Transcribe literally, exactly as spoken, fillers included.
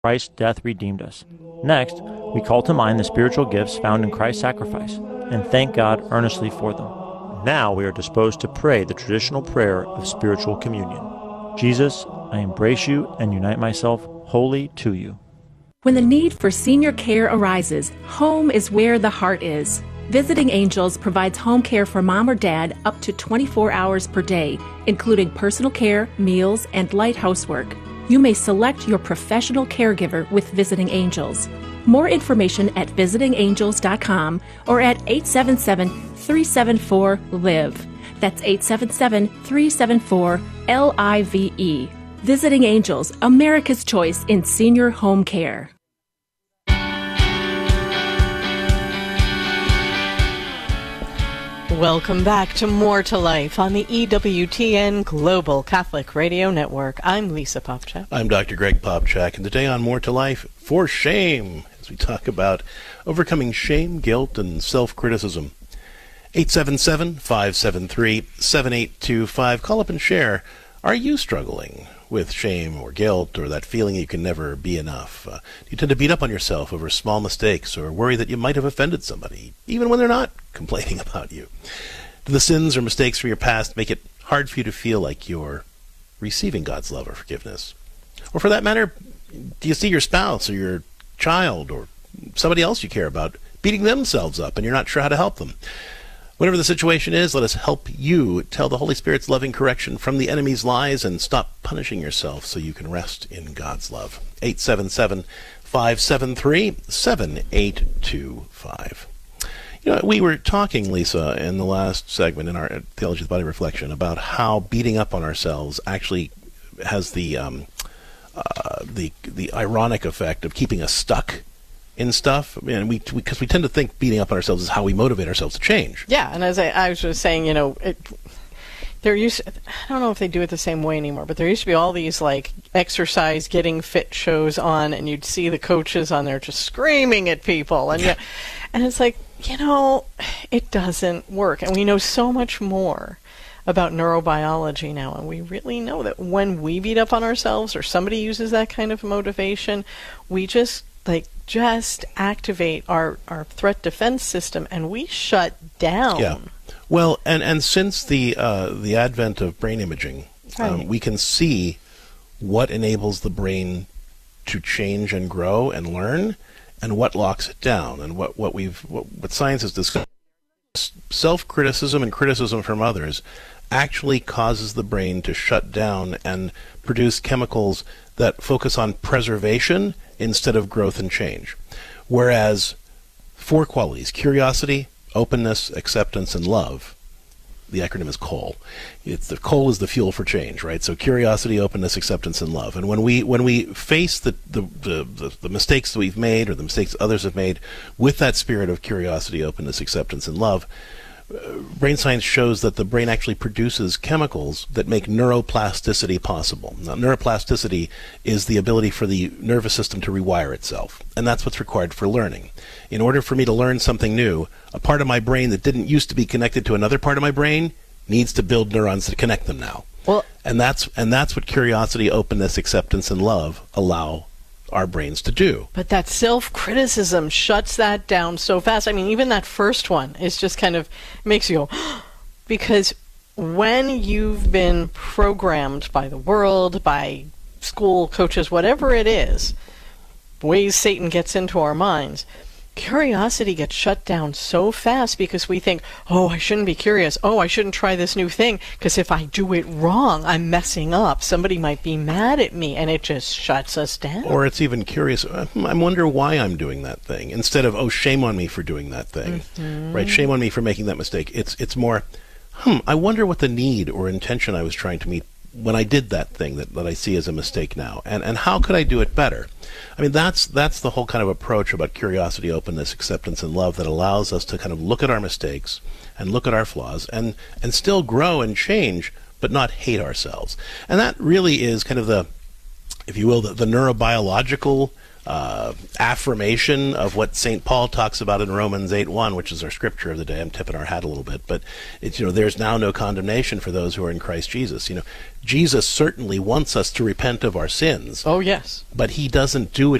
Christ's death redeemed us. Next, we call to mind the spiritual gifts found in Christ's sacrifice, and thank God earnestly for them. Now we are disposed to pray the traditional prayer of spiritual communion. Jesus, I embrace you and unite myself wholly to you. When the need for senior care arises, home is where the heart is. Visiting Angels provides home care for mom or dad up to twenty-four hours per day, including personal care, meals, and light housework. You may select your professional caregiver with Visiting Angels. More information at visiting angels dot com or at eight seven seven, three seven four, L I V E. That's eight seven seven, three seven four, L I V E. Visiting Angels, America's choice in senior home care. Welcome back to More to Life on the E W T N Global Catholic Radio Network. I'm Lisa Popchak. I'm Doctor Greg Popchak, and today on More to Life, For Shame, as we talk about overcoming shame, guilt, and self-criticism. eight seven seven, five seven three, seven eight two five. Call up and share. Are you struggling with shame or guilt or that feeling you can never be enough? Uh, do you tend to beat up on yourself over small mistakes or worry that you might have offended somebody, even when they're not complaining about you? Do the sins or mistakes from your past make it hard for you to feel like you're receiving God's love or forgiveness? Or for that matter, do you see your spouse or your child or somebody else you care about beating themselves up and you're not sure how to help them? Whatever the situation is, let us help you tell the Holy Spirit's loving correction from the enemy's lies and stop punishing yourself so you can rest in God's love. eight seven seven, five seven three, seven eight two five. You know, we were talking, Lisa, in the last segment in our Theology of the Body Reflection about how beating up on ourselves actually has the um, uh, the the ironic effect of keeping us stuck in stuff, and we because we, we tend to think beating up on ourselves is how we motivate ourselves to change. Yeah, and as I, I was just saying, you know, it, there used I don't know if they do it the same way anymore, but there used to be all these like exercise getting fit shows on, and you'd see the coaches on there just screaming at people, and yeah, and it's like, you know, it doesn't work, and we know so much more about neurobiology now, and we really know that when we beat up on ourselves or somebody uses that kind of motivation, we just like just activate our, our threat defense system and we shut down. Yeah. Well, and, and since the uh, the advent of brain imaging, right. um, we can see what enables the brain to change and grow and learn, and what locks it down. And what, what we've what, what science has discovered, self-criticism and criticism from others actually causes the brain to shut down and produce chemicals that focus on preservation instead of growth and change. Whereas four qualities, curiosity, openness, acceptance, and love, the acronym is COAL. It's the COAL is the fuel for change, right? So curiosity, openness, acceptance, and love. And when we when we face the the, the, the, the mistakes that we've made or the mistakes others have made with that spirit of curiosity, openness, acceptance, and love, brain science shows that the brain actually produces chemicals that make neuroplasticity possible. Now, neuroplasticity is the ability for the nervous system to rewire itself, and that's what's required for learning. In order for me to learn something new, a part of my brain that didn't used to be connected to another part of my brain needs to build neurons to connect them now. Well, and that's and that's what curiosity, openness, acceptance, and love allow our brains to do. But that self-criticism shuts that down so fast. I mean, even that first one is just kind of makes you go, because when you've been programmed by the world, by school, coaches, whatever it is, ways Satan gets into our minds, curiosity gets shut down so fast because we think, oh, I shouldn't be curious. Oh, I shouldn't try this new thing because if I do it wrong, I'm messing up. Somebody might be mad at me, and it just shuts us down. Or it's even curious. I wonder why I'm doing that thing instead of, oh, shame on me for doing that thing. Mm-hmm. Right? Shame on me for making that mistake. It's it's more, hmm, I wonder what the need or intention I was trying to meet when I did that thing that, that I see as a mistake now, and and how could I do it better? I mean, that's that's the whole kind of approach about curiosity, openness, acceptance, and love that allows us to kind of look at our mistakes and look at our flaws and and still grow and change, but not hate ourselves. And that really is kind of the, if you will, the, the neurobiological uh, affirmation of what Saint Paul talks about in Romans eight one, which is our scripture of the day. I'm tipping our hat a little bit, but it's, you know, there's now no condemnation for those who are in Christ Jesus. You know, Jesus certainly wants us to repent of our sins. Oh, yes. But he doesn't do it